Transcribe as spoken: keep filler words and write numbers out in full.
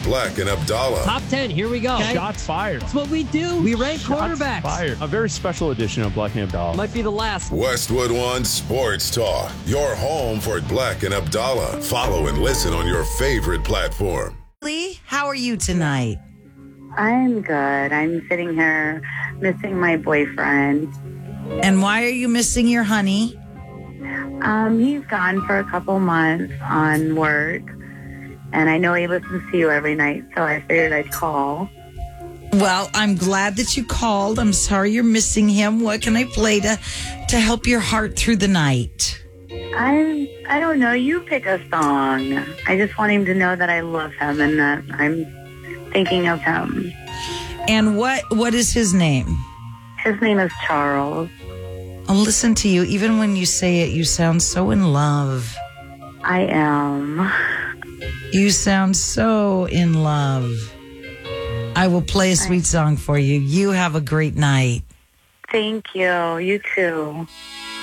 Black and Abdallah. Top ten, here we go. Okay. Shots fired. That's what we do. We rank Shots quarterbacks. fired. A very special edition of Black and Abdallah. Might be the last. Westwood One Sports Talk. Your home for Black and Abdallah. Follow and listen on your favorite platform. Lee, how are you tonight? I'm good. I'm sitting here missing my boyfriend. And why are you missing your honey? Um, he's gone for a couple months on work, and I know he listens to you every night, so I figured I'd call. Well, I'm glad that you called. I'm sorry you're missing him. What can I play to to help your heart through the night? I I don't know. You pick a song. I just want him to know that I love him and that I'm thinking of him. And what what is his name? His name is Charles. I'll listen to you. Even when you say it, you sound so in love. I am. You sound so in love. I will play a sweet song for you. You have a great night. Thank you. You too.